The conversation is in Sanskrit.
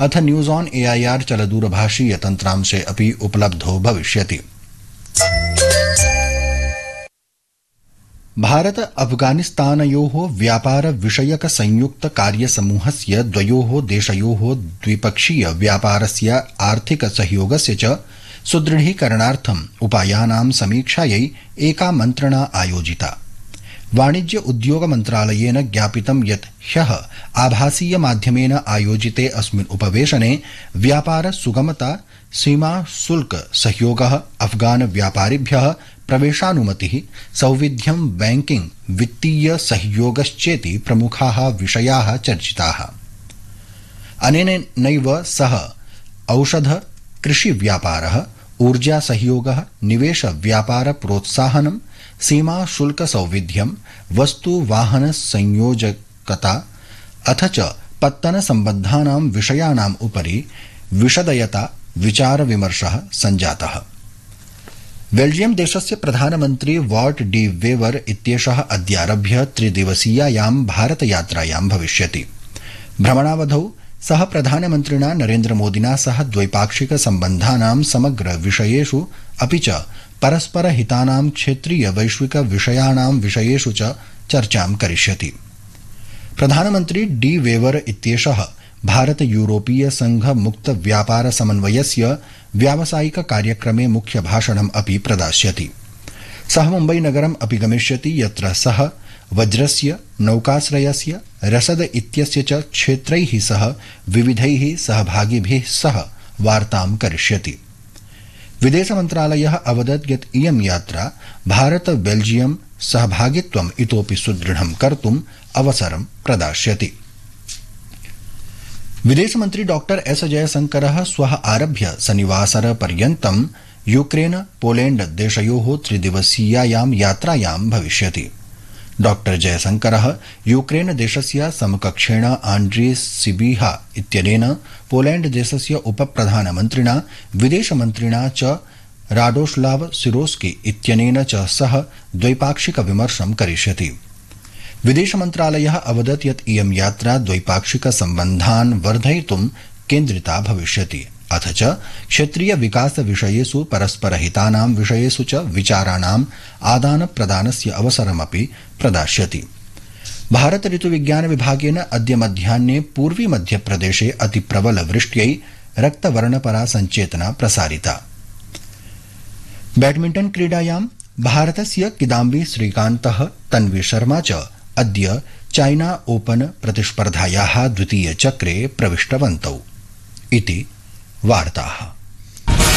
अथ न्यूज ऑन AIR चलदूरभाषीय तन्त्रांशे अपि उपलब्धो भविष्यति। भारत अफगानिस्तानयोः व्यापार विषयक संयुक्त कार्यसमूहस्य द्वयोः देशयोः द्विपक्षीय व्यापारस्य आर्थिक सहयोगस्य च सुदृढीकरणार्थम् उपायानां समीक्षायै एका मन्त्रणा आयोजिता। वाणिज्य उद्योग मन्त्रालयेन ज्ञापितं यत् ह्यः आभासीय माध्यमेन आयोजिते अस्मिन् उपवेशने व्यापार सुगमता, सीमा शुल्क सहयोगः, अफगान व्यापारिभ्यः प्रवेशानुमतिः, सौविध्यं, बैंकिंग, वित्तीय सहयोगश्चेति प्रमुखाः विषयाः चर्चिताः। अनेनैव सह औषध, कृषि व्यापारः, ऊर्जा सहयोगः, निवेश व्यापार प्रोत्साहनं, सीमा शुल्क सौविध्यं, वस्तु वाहन संयोजकता अथ च पत्तन सम्बद्धानां विषयाणाम् उपरि विशदयता विचार विमर्शः सञ्जातः। बेल्जियम देशस्य प्रधानमन्त्री वॉट डी वेवर इत्येषः अद्यारभ्य त्रिदिवसीयायां भारतयात्रायां भविष्यति। भ्रमणावधौ सः प्रधानमन्त्रिणा नरेन्द्र मोदिना सह द्वैपाक्षिक सम्बन्धानां समग्र विषयेषु अपि च परस्पर हितानां क्षेत्रीय वैश्विक विषयाणां विषयेषु च चर्चां करिष्यति। प्रधानमन्त्री डी वेवर इत्येषः भारत यूरोपीय संघ मुक्त व्यापार समन्वयस्य व्यावसायिक कार्यक्रमे मुख्य भाषणम् अपि प्रदास्यति। सः मुम्बई नगरम् अपि गमिष्यति, यत्र सः वज्रस्य, नौकाश्रयस्य, रसद इत्यस्य च क्षेत्रैः सह विविधैः सहभागिभिः सह वार्तां करिष्यति। विदेश मन्त्रालयः अवदत् यत् इयं यात्रा भारत बेल्जियम सहभागित्वम् इतोपि सुदृढं कर्तुम् अवसरं प्रदास्यति। विदेशमन्त्री डॉक्टर एस जयशंकरः श्वः आरभ्य शनिवासरपर्यन्तं यूक्रेन पोलैण्ड देशयोः त्रिदिवसीयायां यात्रायां भविष्यति। डॉक्टर जयशंकरः यूक्रेन देशस्य समकक्षेण आण्ड्री सिबिहा इत्यनेन, पोलैण्ड देशस्य उपप्रधानमन्त्रिणा विदेशमन्त्रिणा च राडोस्लाव सिरोस्की इत्यनेन च सह द्वैपाक्षिक विमर्शं करिष्यति। विदेश मन्त्रालयः अवदत् यत् इयं यात्रा द्वैपाक्षिक सम्बन्धान् वर्धयितुं केन्द्रिता भविष्यति, अथ च क्षेत्रीय विकास विषयेषु परस्पर हितानां विषयेषु च विचाराणाम् आदान प्रदानस्य अवसरमपि प्रदास्यति। भारत ऋतुविज्ञान विभागेन अद्य मध्याह्ने पूर्वी मध्यप्रदेशे अतिप्रबल वृष्ट्यै रक्तवर्णपरा संचेतना प्रसारिता। बैडमिण्टन क्रीडायां भारतस्य किदाम्बी श्रीकान्तः, तन्वी शर्मा च अद्य चाइना ओपन प्रतिस्पर्धायाः द्वितीय चक्रे प्रविष्टवन्तौ इति वार्ताः।